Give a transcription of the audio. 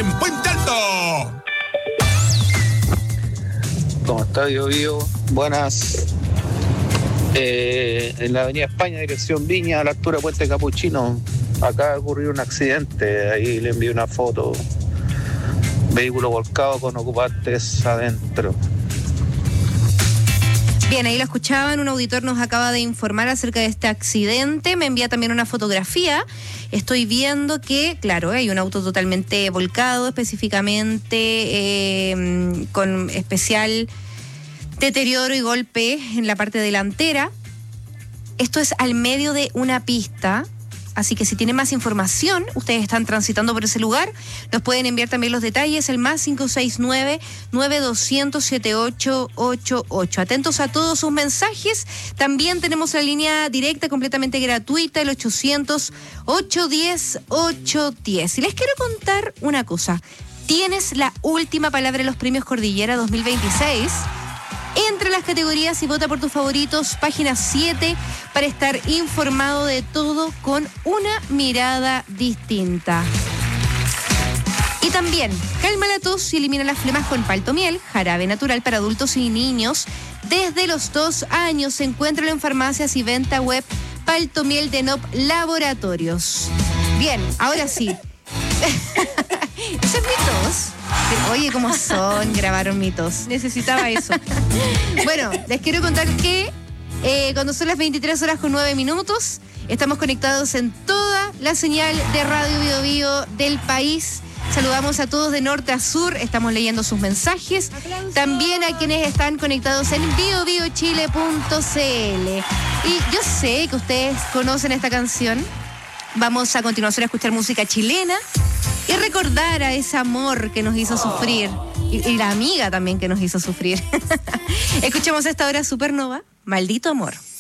en Puente Alto. ¿Cómo está, Bio? Buenas. En la avenida España, dirección Viña, a la altura de Puente Capuchino, acaba de ocurrir un accidente. Ahí le envié una foto. Vehículo volcado con ocupantes adentro. Bien, ahí lo escuchaban, un auditor nos acaba de informar acerca de este accidente, me envía también una fotografía, estoy viendo que, claro, hay un auto totalmente volcado, específicamente con especial deterioro y golpe en la parte delantera. Esto es al medio de una pista. Así que si tienen más información, ustedes están transitando por ese lugar, nos pueden enviar también los detalles, el más 569-9200-7888. Atentos a todos sus mensajes. También tenemos la línea directa completamente gratuita, el 800-810-810. Y les quiero contar una cosa. Tienes la última palabra en los premios Cordillera 2026. Entre las categorías y vota por tus favoritos, página 7, para estar informado de todo con una mirada distinta. Y también, calma la tos y elimina las flemas con Paltomiel, jarabe natural para adultos y niños. Desde los 2 años, encuéntralo en farmacias y venta web Paltomiel de Nop Laboratorios. Bien, ahora sí. Ese es mi tos. Oye, ¿cómo son? Grabaron mi tos. Necesitaba eso. Bueno, les quiero contar que cuando son las 23:09, estamos conectados en toda la señal de Radio Bio Bio del país. Saludamos a todos de norte a sur, estamos leyendo sus mensajes. ¡Aplausos! También a quienes están conectados en biobiochile.cl. Y yo sé que ustedes conocen esta canción. Vamos a continuación a escuchar música chilena y recordar a ese amor que nos hizo sufrir y la amiga también que nos hizo sufrir. Escuchemos esta hora Supernova, Maldito Amor.